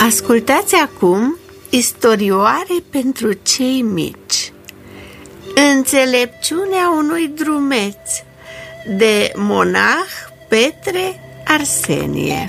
Ascultați acum istorioare pentru cei mici. Înțelepciunea unui drumeț, de monah Petre Arsenie.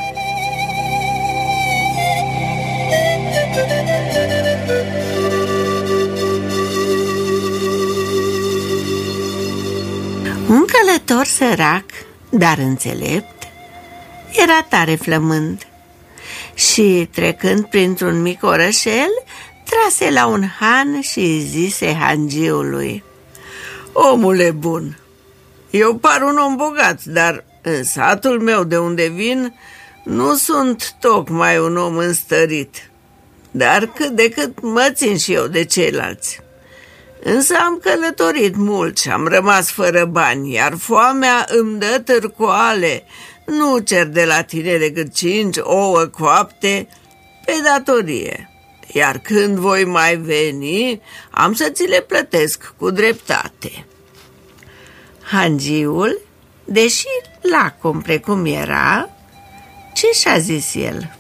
Un călător sărac, dar înțelept, era tare flămând și, trecând printr-un mic orășel, trase la un han și zise hangiului: "Omule bun, eu par un om bogat, dar în satul meu de unde vin nu sunt tocmai un om înstărit, dar cât de cât mă țin și eu de ceilalți. Însă am călătorit mult și am rămas fără bani, iar foamea îmi dă târcoale. Nu cer de la tine decât 5 ouă coapte pe datorie, iar când voi mai veni, am să ți le plătesc cu dreptate." Hangiul, deși lacom precum era, ce și-a zis el?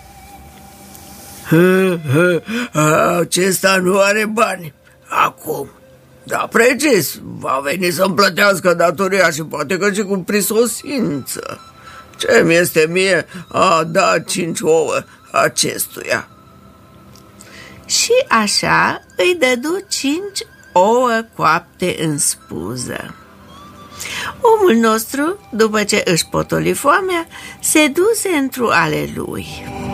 Acesta nu are bani acum, dar precis va veni să-mi plătească datoria și poate că și cu prisosință. Ce mi-este mie a da 5 ouă acestuia?" Și așa îi dădu 5 ouă coapte în spuză. Omul nostru, după ce își potoli foamea, se duse într-o ale lui.